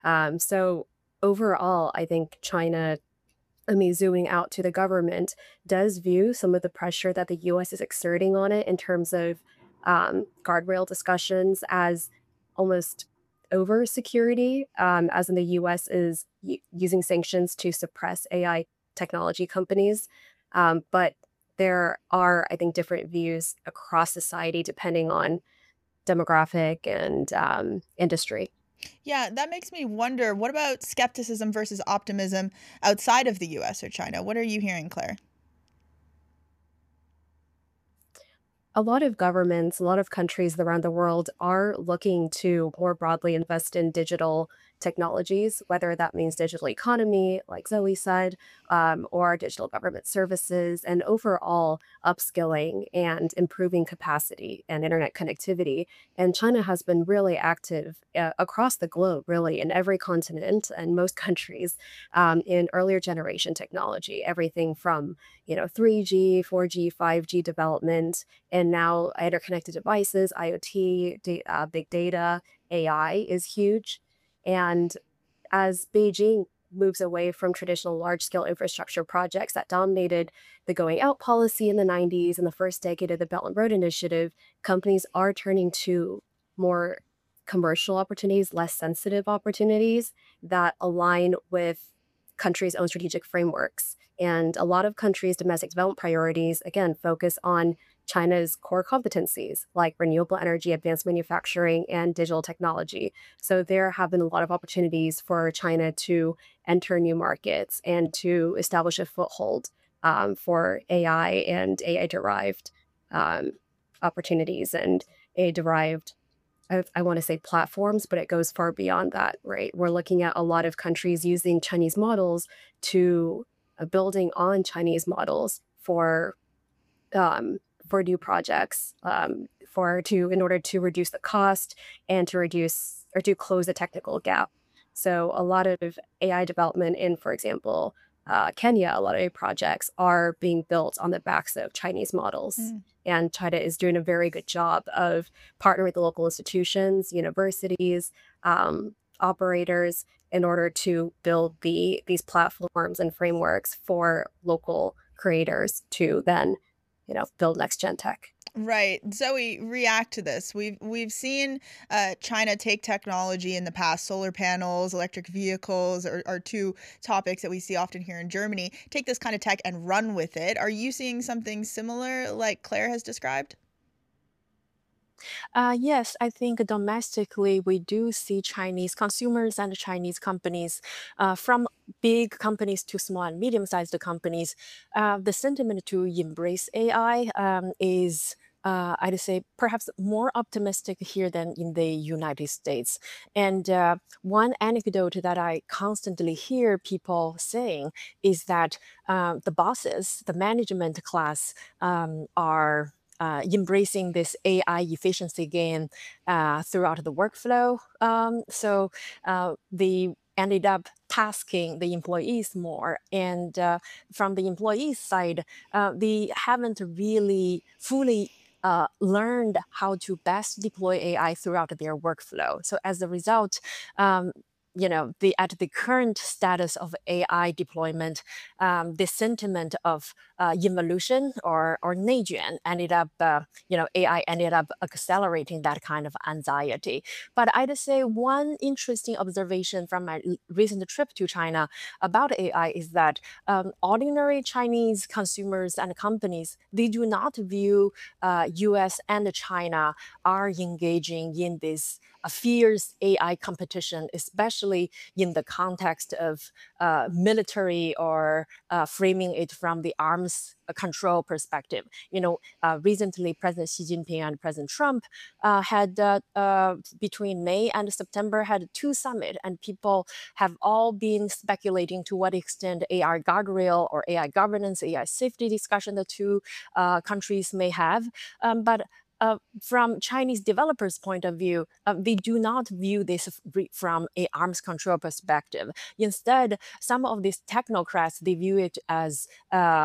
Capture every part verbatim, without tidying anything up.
Um, so overall, I think China, I mean, zooming out to the government, does view some of the pressure that the U S is exerting on it in terms of um, guardrail discussions as almost over security, um, as in the U S is u- using sanctions to suppress A I technology companies. Um, but there are, I think, different views across society depending on demographic and um, industry. Yeah, that makes me wonder, what about skepticism versus optimism outside of the U S or China? What are you hearing, Claire? A lot of governments, a lot of countries around the world are looking to more broadly invest in digital technologies, whether that means digital economy, like Zoe said, um, or digital government services, and overall upskilling and improving capacity and internet connectivity. And China has been really active uh, across the globe, really, in every continent and most countries um, in earlier generation technology, everything from you know three G, four G, five G development, and now interconnected devices, IoT, da- uh, big data, A I is huge. And as Beijing moves away from traditional large scale infrastructure projects that dominated the going out policy in the nineties and the first decade of the Belt and Road Initiative, companies are turning to more commercial opportunities, less sensitive opportunities that align with countries' own strategic frameworks. And a lot of countries' domestic development priorities, again, focus on China's core competencies like renewable energy, advanced manufacturing, and digital technology. So there have been a lot of opportunities for China to enter new markets and to establish a foothold um, for A I and A I derived um, opportunities and A I derived, I, I want to say platforms, but it goes far beyond that, right? We're looking at a lot of countries using Chinese models to uh, building on Chinese models for um, for new projects, um, for to in order to reduce the cost and to reduce or to close the technical gap. So a lot of A I development in, for example, uh, Kenya, a lot of projects are being built on the backs of Chinese models. Mm. And China is doing a very good job of partnering with the local institutions, universities, um, operators, in order to build the these platforms and frameworks for local creators to then you know, build next gen tech. Right. Zoe, react to this. We've we've seen uh, China take technology in the past. Solar panels, electric vehicles are, are two topics that we see often here in Germany. Take this kind of tech and run with it. Are you seeing something similar like Claire has described? Uh, yes, I think domestically we do see Chinese consumers and Chinese companies, uh, from big companies to small and medium-sized companies. Uh, the sentiment to embrace A I um, is. Uh, I'd say perhaps more optimistic here than in the United States. And uh, one anecdote that I constantly hear people saying is that uh, the bosses, the management class, um, are uh, embracing this A I efficiency gain uh, throughout the workflow. Um, so uh, they ended up tasking the employees more. And uh, from the employees side, uh, they haven't really fully uh, learned how to best deploy A I throughout their workflow. So as a result, um, you know, the at the current status of A I deployment, um, the sentiment of uh, evolution or or Neijuan ended up, uh, you know, A I ended up accelerating that kind of anxiety. But I'd say one interesting observation from my l- recent trip to China about A I is that um, ordinary Chinese consumers and companies, they do not view uh, U S and China are engaging in this a fierce A I competition, especially in the context of uh, military or uh, framing it from the arms control perspective. You know, uh, recently President Xi Jinping and President Trump uh, had uh, uh, between May and September had two summit, and people have all been speculating to what extent A I guardrail or A I governance, A I safety discussion the two uh, countries may have. Um, but uh, from Chinese developers' point of view, uh, they do not view this from a arms control perspective. Instead, some of these technocrats they view it as uh,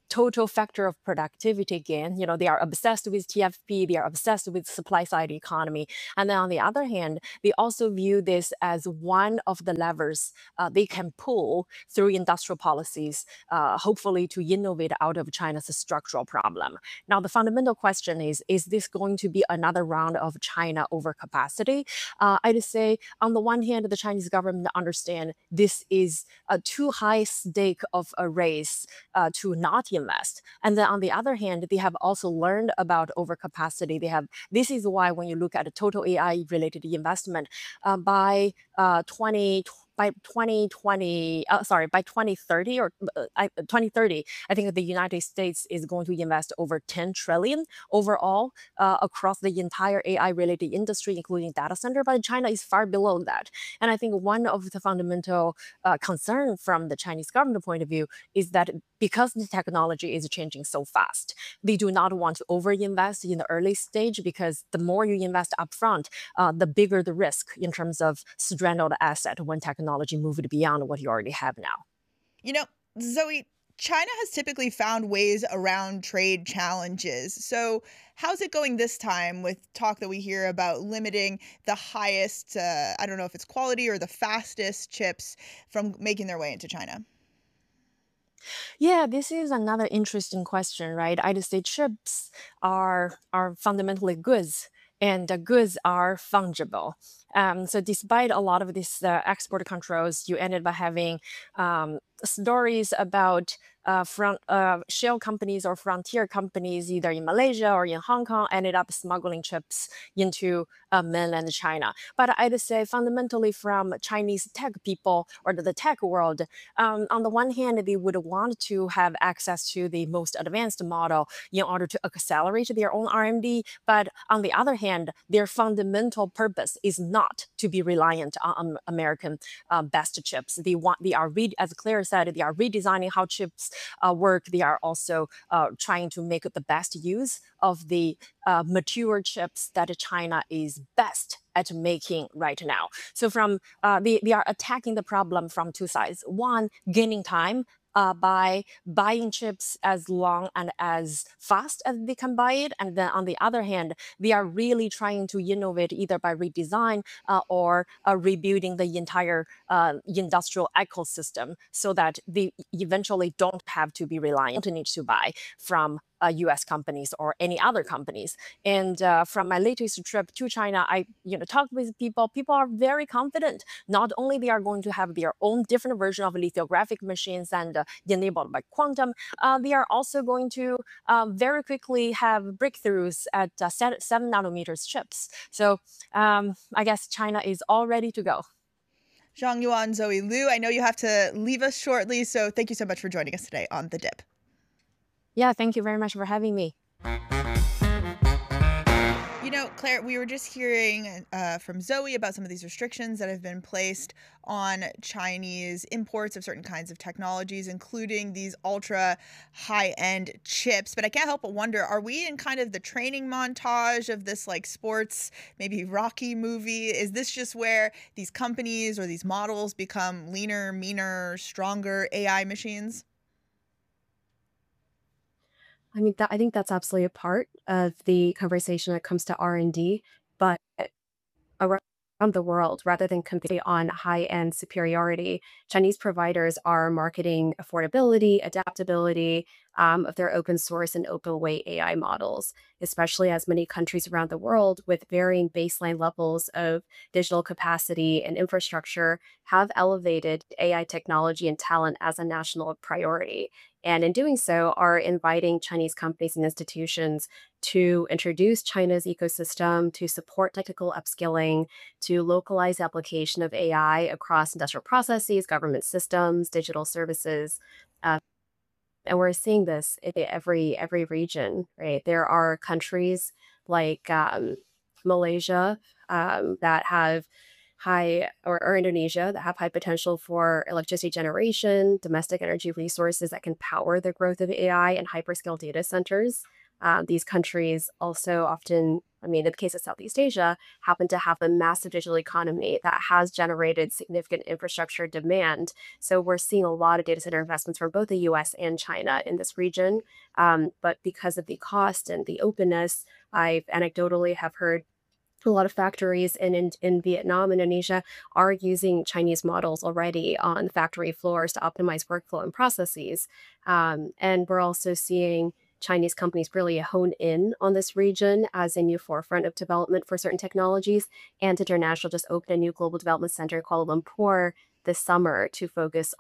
total factor of productivity gain. You know, they are obsessed with T F P, they are obsessed with supply side economy. And then on the other hand, they also view this as one of the levers uh, they can pull through industrial policies, uh, hopefully to innovate out of China's structural problem. Now, the fundamental question is, is this going to be another round of China overcapacity? Uh, I'd say, on the one hand, the Chinese government understand this is a too high stake of a race uh, to not invest. And then on the other hand, they have also learned about overcapacity. They have this is why when you look at the total A I related investment uh, by uh, twenty by twenty twenty, uh, sorry, by twenty thirty or uh, I- twenty thirty, I think the United States is going to invest over ten trillion overall uh, across the entire A I related industry, including data center. But China is far below that. And I think one of the fundamental uh, concern from the Chinese government point of view is that because the technology is changing so fast, they do not want to overinvest in the early stage because the more you invest upfront, uh, the bigger the risk in terms of stranded asset when technology moved beyond what you already have now. You know, Zoe, China has typically found ways around trade challenges. So, how's it going this time with talk that we hear about limiting the highest, uh, I don't know if it's quality or the fastest chips from making their way into China? Yeah, this is another interesting question, right? I'd say chips are are fundamentally goods, and the goods are fungible. Um, so despite a lot of these uh, export controls, you ended by having um, stories about uh, front uh, shell companies or frontier companies, either in Malaysia or in Hong Kong, ended up smuggling chips into uh, mainland China. But I'd say fundamentally from Chinese tech people or the tech world, um, on the one hand, they would want to have access to the most advanced model in order to accelerate their own R and D. But on the other hand, their fundamental purpose is not to be reliant on um, American uh, best chips. They want, they are, re- as Claire said, they are redesigning how chips uh, work. They are also uh, trying to make the best use of the uh, mature chips that China is best at making right now. So from uh, they, they are attacking the problem from two sides. One, gaining time uh, by buying chips as long and as fast as they can buy it. And then on the other hand, they are really trying to innovate either by redesign uh, or uh, rebuilding the entire uh, industrial ecosystem so that they eventually don't have to be reliant to need to buy from uh, U S companies or any other companies. And uh, from my latest trip to China, I you know talked with people. People are very confident. Not only they are going to have their own different version of lithographic machines and uh, enabled by quantum, uh, they are also going to uh, very quickly have breakthroughs at uh, se- seven nanometers chips. So um, I guess China is all ready to go. Zhang Yuan, Zoe Liu, I know you have to leave us shortly, so thank you so much for joining us today on The Dip. Yeah, thank you very much for having me. You know, Claire, we were just hearing uh, from Zoe about some of these restrictions that have been placed on Chinese imports of certain kinds of technologies, including these ultra high end chips. But I can't help but wonder, are we in kind of the training montage of this like sports, maybe Rocky movie? Is this just where these companies or these models become leaner, meaner, stronger A I machines? I mean, that I think that's absolutely a part of the conversation when it comes to R and D, but around the world, rather than competing on high-end superiority, Chinese providers are marketing affordability, adaptability um, of their open source and open weight A I models, especially as many countries around the world with varying baseline levels of digital capacity and infrastructure have elevated A I technology and talent as a national priority. And in doing so, are inviting Chinese companies and institutions to introduce China's ecosystem, to support technical upskilling, to localize application of A I across industrial processes, government systems, digital services. Uh, and we're seeing this in every every region, right? There are countries like um, Malaysia um, that have high, or, or Indonesia that have high potential for electricity generation, domestic energy resources that can power the growth of A I and hyperscale data centers. Uh, these countries also often, I mean, in the case of Southeast Asia, happen to have a massive digital economy that has generated significant infrastructure demand. So we're seeing a lot of data center investments from both the U S and China in this region. Um, but because of the cost and the openness, I anecdotally have heard a lot of factories in, in in Vietnam, Indonesia are using Chinese models already on factory floors to optimize workflow and processes. Um, and we're also seeing Chinese companies really hone in on this region as a new forefront of development for certain technologies. And International just opened a new global development center in Kuala Lumpur this summer to focus